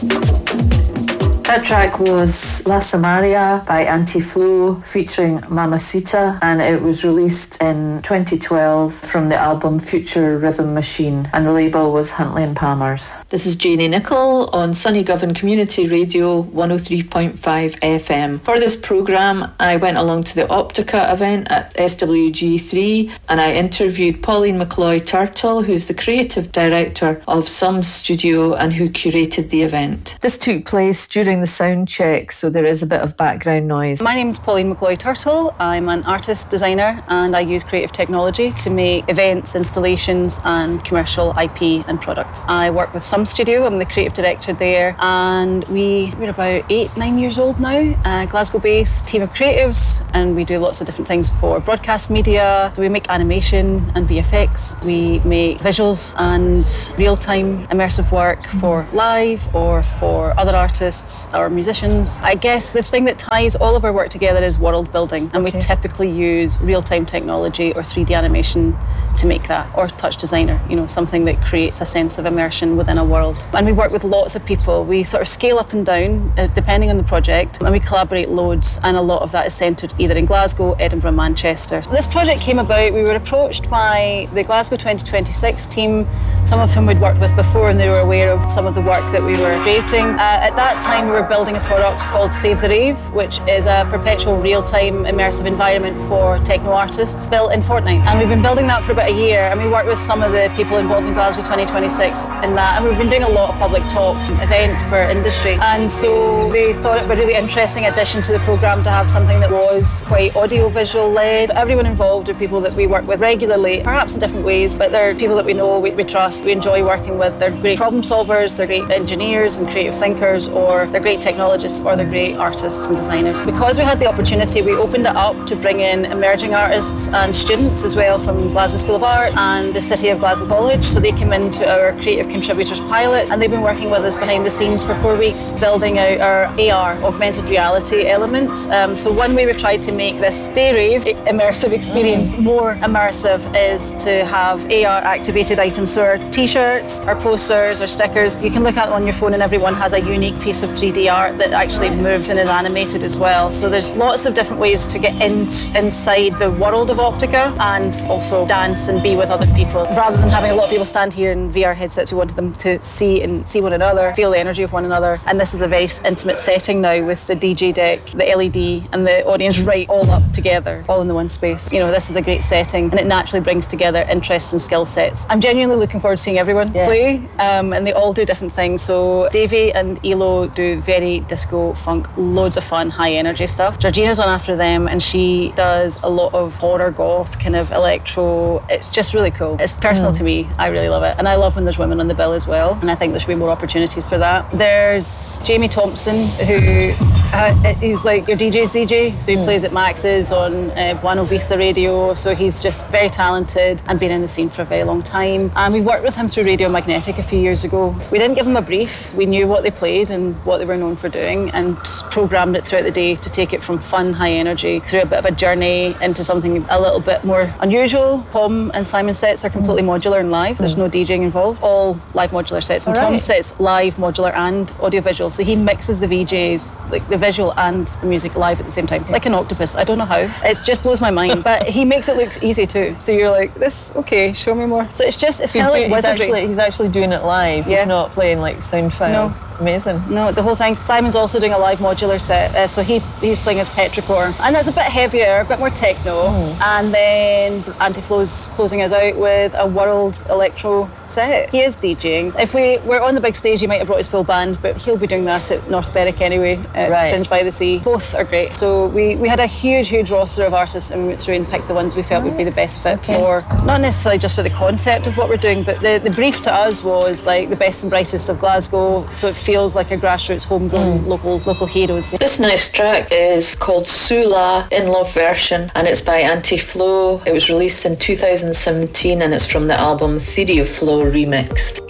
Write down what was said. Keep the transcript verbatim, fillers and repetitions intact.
That track was La Samaria by Anti-Flow featuring Mamacita, and it was released in twenty twelve from the album Future Rhythm Machine, and the label was Huntley and Palmer's. This is Janie Nicol on Sunnygovan Community Radio one oh three point five F M. For this programme, I went along to the Optica event at S W G three, and I interviewed Pauline McCloy-Turtle, who's the creative director of Some Studio and who curated the event. This took place during the sound check, so there is a bit of background noise. My name's Pauline McCloy-Turtle. I'm an artist designer and I use creative technology to make events, installations and commercial I P and products. I work with Some Studio. I'm the creative director there, and we, we're about eight, nine years old now, a Glasgow-based team of creatives, and we do lots of different things for broadcast media. So we make animation and V F X. We make visuals and real-time immersive work for live or for other artists or musicians. I guess the thing that ties all of our work together is world building, and okay. we typically use real-time technology or three D animation to make that, or touch designer, you know, something that creates a sense of immersion within a world. And we work with lots of people. We sort of scale up and down uh, depending on the project, and we collaborate loads, and a lot of that is centred either in Glasgow, Edinburgh, Manchester. This project came about, we were approached by the Glasgow twenty twenty-six team, some of whom we'd worked with before, and they were aware of some of the work that we were creating. Uh, at that time we were building a product called Save the Rave, which is a perpetual real-time immersive environment for techno artists built in Fortnite. And we've been building that for about a year, and we worked with some of the people involved in Glasgow twenty twenty-six in that, and we've been doing a lot of public talks and events for industry. And so they thought it would be a really interesting addition to the programme to have something that was quite audio-visual led. Everyone involved are people that we work with regularly, perhaps in different ways, but they're people that we know, we, we trust, we enjoy working with. They're great problem solvers, they're great engineers and creative thinkers, or they're great technologists, or they're great artists and designers. Because we had the opportunity, we opened it up to bring in emerging artists and students as well from Glasgow School of Art and the City of Glasgow College. So they came into our Creative Contributors pilot, and they've been working with us behind the scenes for four weeks, building out our A R, augmented reality element. Um, so one way we've tried to make this day rave immersive experience mm. more immersive is to have A R activated items. So our t-shirts, our posters, our stickers, you can look at them on your phone, and everyone has a unique piece of three D art that actually moves and is animated as well. So there's lots of different ways to get in, inside the world of Optica and also dance and be with other people. Rather than having a lot of people stand here in V R headsets, we wanted them to see and see one another, feel the energy of one another. And this is a very intimate setting now with the D J deck, the L E D and the audience right all up together, all in the one space. You know, this is a great setting, and it naturally brings together interests and skill sets. I'm genuinely looking forward to seeing everyone yeah. play, um, and they all do different things. So Davey and Elo do very disco, funk, loads of fun, high energy stuff. Georgina's on after them, and she does a lot of horror goth, kind of electro. It's just really cool. It's personal mm. to me. I really love it. And I love when there's women on the bill as well. And I think there should be more opportunities for that. There's Jamie Thompson, who uh, he's like your D J's D J. So he mm. plays at Max's on uh, Buena Vista Radio. So he's just very talented and been in the scene for a very long time. And we worked with him through Radio Magnetic a few years ago. We didn't give him a brief. We knew what they played and what they were known for doing, and just programmed it throughout the day to take it from fun, high energy, through a bit of a journey into something a little bit more unusual. Tom and Simon's sets are completely mm. modular and live. There's mm. no DJing involved. All live modular sets. And right. Tom's sets live, modular and audiovisual. So he mixes the V Js, like the visual and the music live at the same time. Like an octopus. I don't know how. It just blows my mind. But he makes it look easy too. So you're like, this, okay, show me more. So it's just, it's kind of like he's actually, he's actually doing it live. Yeah. He's not playing like sound files. No. Amazing. No, the whole thing. Simon's also doing a live modular set. Uh, so he he's playing as Petrichor. And that's a bit heavier, a bit more techno. Mm. And then Anti-Flow's closing us out with a world electro set. He is DJing. If we were on the big stage, he might have brought his full band, but he'll be doing that at North Berwick anyway, at right. Fringe by the Sea. Both are great. So we, we had a huge, huge roster of artists, and we went through and picked the ones we felt right. would be the best fit okay. for, not necessarily just for the concept of what we're doing, but the, the brief to us was like the best and brightest of Glasgow, so it feels like a grassroots, homegrown, mm. local local heroes. This next track is called Sula in Love version, and it's by Anti-Flow. It was released in two thousand seventeen, and it's from the album Theory of Flow Remixed.